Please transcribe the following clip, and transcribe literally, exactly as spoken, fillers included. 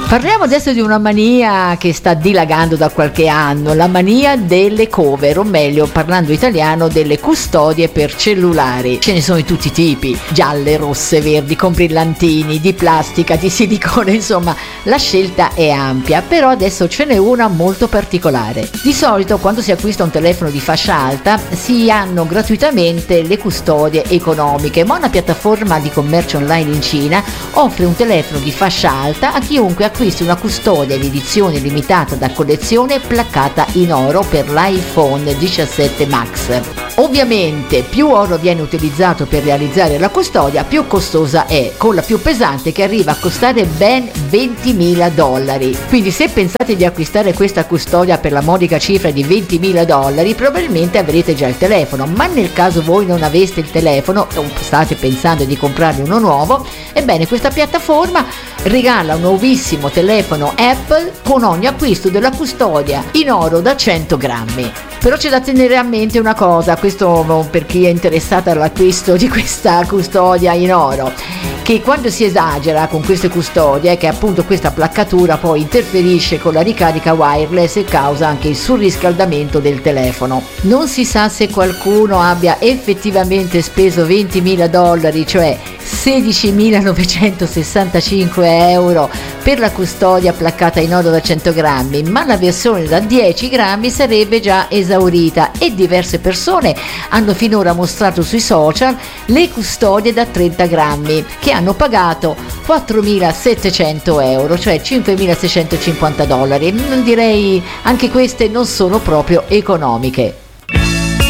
Parliamo adesso di una mania che sta dilagando da qualche anno, la mania delle cover, o meglio, parlando italiano, delle custodie per cellulari. Ce ne sono di tutti i tipi, gialle, rosse, verdi, con brillantini, di plastica, di silicone, insomma, la scelta è ampia, però adesso ce n'è una molto particolare. Di solito quando si acquista un telefono di fascia alta si hanno gratuitamente le custodie economiche, ma una piattaforma di commercio online in Cina offre un telefono di fascia alta a chiunque acquisti una custodia in edizione limitata da collezione placcata in oro per l'iPhone diciassette Max. Ovviamente più oro viene utilizzato per realizzare la custodia, più costosa è, con la più pesante che arriva a costare ben ventimila dollari. Quindi se pensate di acquistare questa custodia per la modica cifra di ventimila dollari, probabilmente avrete già il telefono, ma nel caso voi non aveste il telefono o state pensando di comprarne uno nuovo, ebbene questa piattaforma regala un nuovissimo telefono Apple con ogni acquisto della custodia in oro da cento grammi. Però c'è da tenere a mente una cosa, questo per chi è interessato all'acquisto di questa custodia in oro, che quando si esagera con queste custodie è che appunto questa placcatura poi interferisce con la ricarica wireless e causa anche il surriscaldamento del telefono. Non si sa se qualcuno abbia effettivamente speso ventimila dollari, cioè sedicimilanovecentosessantacinque euro per la custodia placcata in oro da cento grammi, ma la versione da dieci grammi sarebbe già esaurita e diverse persone hanno finora mostrato sui social le custodie da trenta grammi che hanno pagato quattromilasettecento euro, cioè cinquemilaseicentocinquanta dollari. Direi anche queste non sono proprio economiche.